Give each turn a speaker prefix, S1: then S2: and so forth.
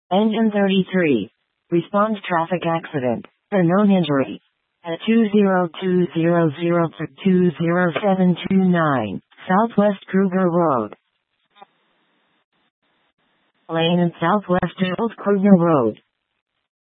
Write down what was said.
S1: Engine 33. Responds traffic accident. A known injury. At 20200-20729, Southwest Kruger Road. Lane in Southwest Old Kruger Road.